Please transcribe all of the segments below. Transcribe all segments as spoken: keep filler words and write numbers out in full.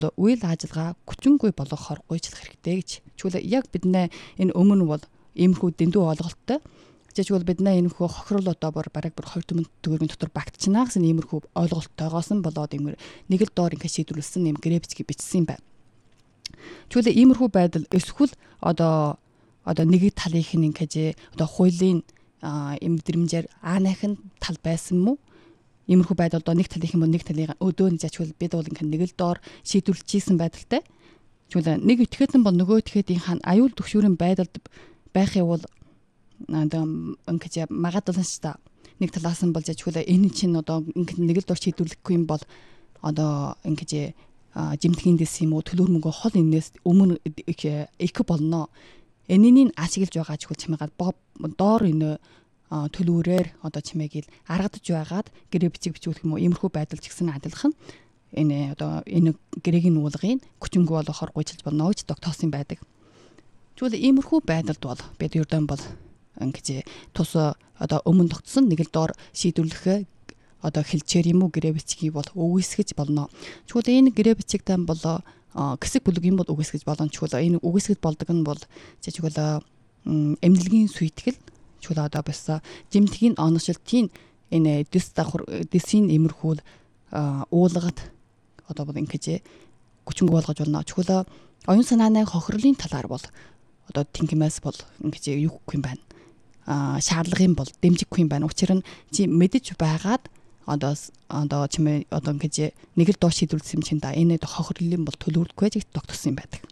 үйл ажиллагаа хүчингүй болгохоор гойчлах хэрэгтэй гэж. Чүлээ яг биднээ энэ өмнө бол иймэрхүү дэндүү ойлголттой. Жишээлбэл биднээ энэ хөө хохирол одоо бүр бараг бүр хоёр түмэн төгрөгийн дотор багтчихнаас энэ иймэрхүү ойлголттойгоос нь болоод иймэр нэг л доор ингээд шийдвэрлсэн юм грэбчгийг бичсэн юм байна. Чүлээ иймэрхүү байдал эсвэл одоо одоо нэг талынх нь ингээд одоо хуулийн эм мэдрэмжээр аанайх нь тал байсан мүү? Иймэрхүү байдал одоо нэг талынх юм нэг талын өдөө нь жачвал бид бол ингээд нэг л доор шийдвэрлэжсэн байдалтай. Чүлээ нэг этгээдэн бол нөгөө этгээдийн хан аюул төгшүүрийн байдалд байхыг бол одоо ингээд магадлал нь ч та нэг талаас нь болж чүлээ энэ чинь одоо ингээд нэг л доор шийдвэрлэхгүй юм бол одоо ингээд жимтгийн дэс юм уу төлөөр мөнгө хол энэс өмнө их болно. Энэнийг ашиглаж байгаа ч хөл чимээгаад доор энэ төлөврээр одоо чимээгэл аргадж байгаад гэрээ бичиг бичүүлэх юм уу иймэрхүү байдал ч гэсэн адилхан энэ одоо энэ гэрээгийн уулгыг хүчингүй болгохоор гуйчилж болно гэж тогтоосон байдаг. Тэгвэл иймэрхүү байдалд бол бид ердөө бол ингэж тус одоо өмнө тогтсон нэг л доор шийдвэрлэх одоо хэлчээр юм уу гэрээ бичгийг бол үгүйсгэж болно. Тэгвэл энэ гэрээ бичигтэй бол хэсэг бүлэг юм бол үгүйсгэж болно. Тэгвэл энэ үгүйсгэж болдог нь бол жишээлбэл эмнэлгийн сүйтгэл чулаа одоо бас жимтгийн оношилтын энэ дэс давхар дэсийн имерхүүл уулгад одоо бол ингэж хүчингүй болгож болно. Чулаа оюун санааны хохирлын талаар бол одоо тинхимээс бол ингэж юу гэх юм байна. А шаардлага юм бол дэмжихгүй юм байна. Учир нь чи мэдэж байгаад одоо одоо чимээ одоо ингэж нэг л доо шийдвэрлсэн юм чинь да энэ хохирлын бол төлөвлөхгүй гэж тогтсон юм байдаг.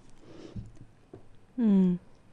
Мм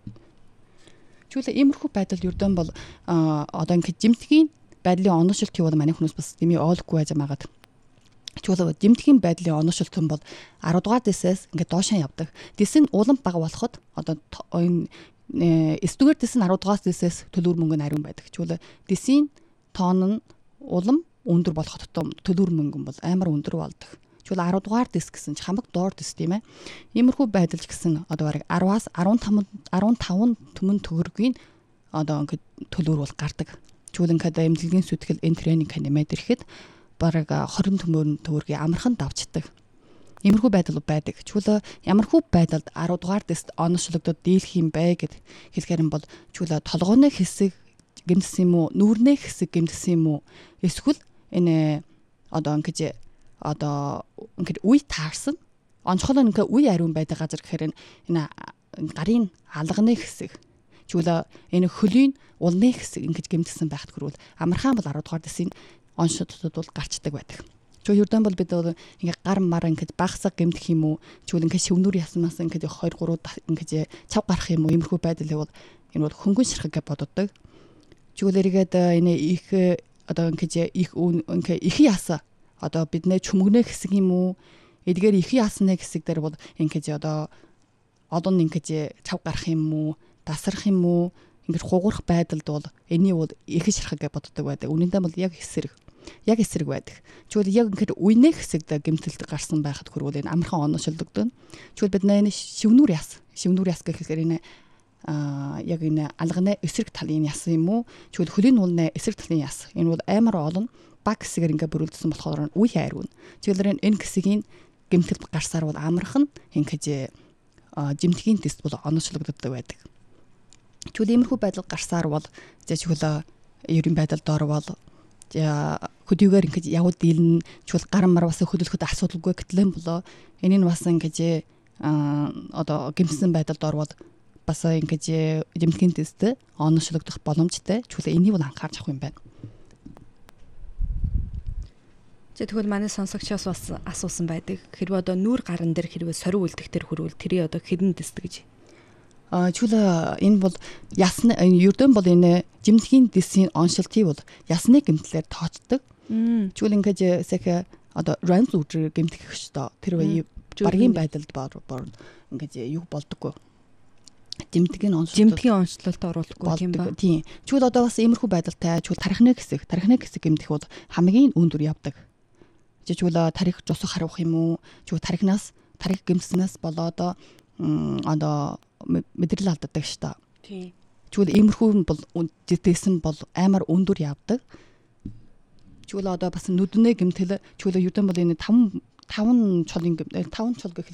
Чүлээ иймэрхүү байдал ердөө бол одоо ингээд жимтгийн байдлын оношилт юу бол манай хүмүүс бас дэмий ойлгохгүй байж байгаад. Чүлээ жимтгийн байдлын оношилт нь бол арав дугаар дэсээс ингээд доошоо явдаг. Дэс нь улам бага болоход одоо энэ эсдүгээр дэс нь арав дугаар дэсээс төлөвөр мөнгө ариун байдаг. Чүлээ дэсийн тоон нь улам өндөр болоход төлөвөр мөнгө бол амар өндөр болдог. Чүлээ арав дугаар дэс гэсэн чи хамаг доор дэс тийм ээ. Иймэрхүү байдал ч гэсэн одоо бараг араваас арван таван түмэн төгрөгийн одоо ингээд төлөвөр бол гардаг. Чүлээ ингээд эмнэлгийн сүтгэл энэ тренинг ханамад ирэхэд бараг хорин төмөрн төгрөгийн амархан давчдаг. Иймэрхүү байдал байдаг. Чүлээ ямархүү байдалд арав дугаар дэст оношлогдод дийлэх юм бэ гэд хэлэхээр нь бол чүлээ толгооны хэсэг гэмтсэн юм уу, нүүрний хэсэг гэмтсэн юм уу? Эсвэл энэ одоо ингээд одоо ингээд үе таарсан онцгой нь ингээд үе ариун байдаг газар гэхээр энэ гарын алганы хэсэг чүлээ энэ хөлийн улны хэсэг ингэж гэмтсэн байхад хүрвэл амархан бол арав дугаар дэсийн онцлогдод бол гарчдаг байдаг. Чүл ердөө бол бид ингээд гар мар ингээд багсаг гэмтэх юм уу чүл ингээд шивнүүр ясмаас ингээд хоёр гурав ингээд цав гарах юм уу иймэрхүү байдал бол энэ бол хөнгөн ширхэг гэж боддог. Чүл эргээд энэ их одоо ингээд их ингээд их ясаа одоо биднээ чүмгнээ хэсэг юм уу эдгээр их яасны хэсэг дээр бол ингэж одоо олон ингэж цав гарах юм уу дасрах юм уу ингэж хугурах байдалд бол эний бол их ширхэг гэж боддог байдаг. Үнэндээ бол яг эсрэг яг эсрэг байдаг. Чүл яг ингээд үений хэсэгт гэмтэлд гарсан байхад хүрвэл энэ амархан оношлогддог. Чүл биднээ энэ шивнүүр яс шивнүүр яс гэхээр энэ а яг энэ алганы эсрэг талын яс юм уу чүл хөлийн уулны эсрэг талын яс энэ бол амар олон баг хэсгээр ингээ бүрэлдсэн болохоор үе ариун. Чиглэр энэ хэсгийн гэмтэлд гарсаар бол амархан ингэж жимтгийн тест бол оночлогддог байдаг. Чүл иймэрхүү байдал гарсаар бол жишээлбэл ерөн байдал доор бол хөдийгээр ингэж явууд дийлэн чүл гар мар бас хөдөлгөхөд асуудалгүй гэтлэн болоо энэ нь бас ингэж одоо гэмтсэн байдал доор бол бас ингэж жимтгийн тест оночлогдох боломжтой. Чүл энийг бол анхаарч авах юм байна. Тэгвэл манай сонсогчоос бас асуусан байдаг. Хэрвээ одоо нүүр гаран дээр хэрвээ сорив үлдэх төр хүрвэл тэрий одоо хэдэн дэст гэж. А чүлээ энэ бол ясны ердөө бол энэ жимтгийн дэсийн оншилтыг бол ясны гэмтлэр тооцдог. Чүл ингэж сэхэ одоо ранз үдэр гэмтэх шүү дээ. Тэр үе баргийн байдалд бор ингэж юу болдоггүй. Жимтгийн онцлолт жимтгийн онцлолт оруулахгүй юм ба. Тийм. Чүл одоо бас иймэрхүү байдалтай чүл тархины хэсэг тархины хэсэг гэмтэх бол хамгийн өндөр явдаг. Жишээлбэл тарих жосох харуулах юм уу? Чүл тарихнаас тарих гэмтснээс болоод одоо мэдрэл алддаг шүү дээ. Тийм. Чүл иймэрхүү бол дэсэн бол амар өндөр явдаг. Чүл одоо бас нүднээ гэмтэл чүл ердөө бол энэ таван таван чулын таван чул гэх